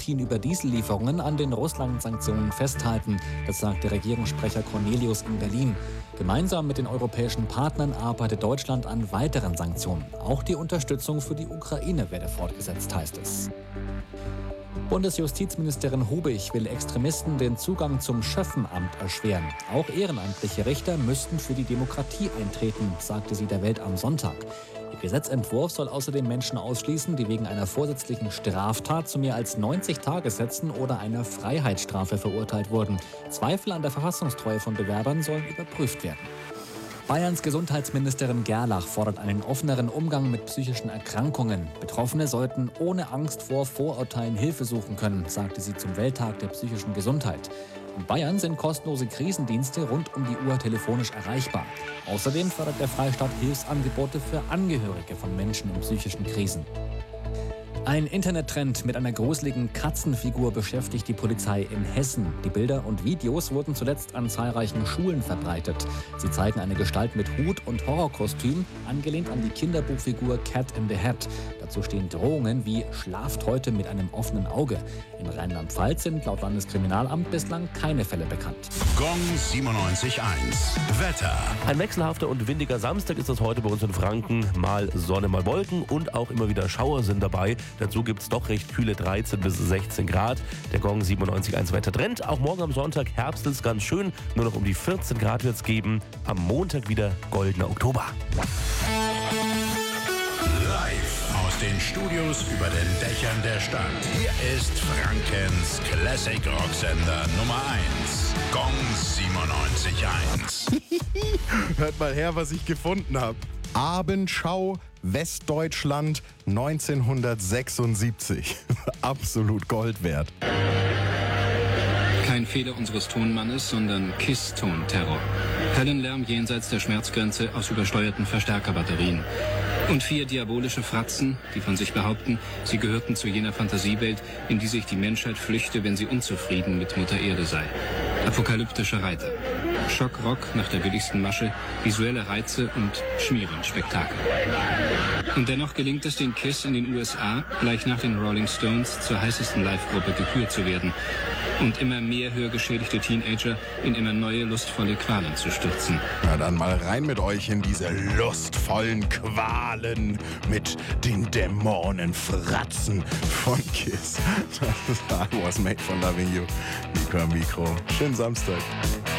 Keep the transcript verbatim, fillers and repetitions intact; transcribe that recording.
Putin über Diesellieferungen an den Russland-Sanktionen festhalten. Das sagte Regierungssprecher Cornelius in Berlin. Gemeinsam mit den europäischen Partnern arbeitet Deutschland an weiteren Sanktionen. Auch die Unterstützung für die Ukraine werde fortgesetzt, heißt es. Bundesjustizministerin Hubig will Extremisten den Zugang zum Schöffenamt erschweren. Auch ehrenamtliche Richter müssten für die Demokratie eintreten, sagte sie der Welt am Sonntag. Der Gesetzentwurf soll außerdem Menschen ausschließen, die wegen einer vorsätzlichen Straftat zu mehr als neunzig Tagessätzen oder einer Freiheitsstrafe verurteilt wurden. Zweifel an der Verfassungstreue von Bewerbern sollen überprüft werden. Bayerns Gesundheitsministerin Gerlach fordert einen offeneren Umgang mit psychischen Erkrankungen. Betroffene sollten ohne Angst vor Vorurteilen Hilfe suchen können, sagte sie zum Welttag der psychischen Gesundheit. In Bayern sind kostenlose Krisendienste rund um die Uhr telefonisch erreichbar. Außerdem fördert der Freistaat Hilfsangebote für Angehörige von Menschen in psychischen Krisen. Ein Internettrend mit einer gruseligen Katzenfigur beschäftigt die Polizei in Hessen. Die Bilder und Videos wurden zuletzt an zahlreichen Schulen verbreitet. Sie zeigen eine Gestalt mit Hut und Horrorkostüm, angelehnt an die Kinderbuchfigur Cat in the Hat. Dazu stehen Drohungen wie „Schlaft heute mit einem offenen Auge“. In Rheinland-Pfalz sind laut Landeskriminalamt bislang keine Fälle bekannt. Gong siebenundneunzig Komma eins. Wetter. Ein wechselhafter und windiger Samstag ist das heute bei uns in Franken. Mal Sonne, mal Wolken und auch immer wieder Schauer sind dabei. Dazu gibt es doch recht kühle dreizehn bis sechzehn Grad. Der Gong siebenundneunzig Komma eins Wettertrend. Auch morgen am Sonntag Herbst ist ganz schön. Nur noch um die vierzehn Grad wird es geben. Am Montag wieder goldener Oktober. Live aus den Studios über den Dächern der Stadt. Hier ist Frankens Classic Rocksender Nummer eins. Gong siebenundneunzig Komma eins. Hört mal her, was ich gefunden habe. Abendschau Westdeutschland neunzehnhundertsechsundsiebzig. Absolut Gold wert. Kein Fehler unseres Tonmannes, sondern KISS-Ton-Terror. Höllenlärm jenseits der Schmerzgrenze aus übersteuerten Verstärkerbatterien. Und vier diabolische Fratzen, die von sich behaupten, sie gehörten zu jener Fantasiewelt, in die sich die Menschheit flüchte, wenn sie unzufrieden mit Mutter Erde sei. Apokalyptische Reiter. Schockrock nach der billigsten Masche, visuelle Reize und Schmierenspektakel. Und dennoch gelingt es den KISS in den U S A, gleich nach den Rolling Stones zur heißesten Live-Gruppe gekürt zu werden und immer mehr hörgeschädigte Teenager in immer neue lustvolle Qualen zu stürzen. Na dann mal rein mit euch in diese lustvollen Qualen mit den Dämonenfratzen von KISS. Das ist I Was Made for Loving You. Nico am Mikro. Schönen Samstag.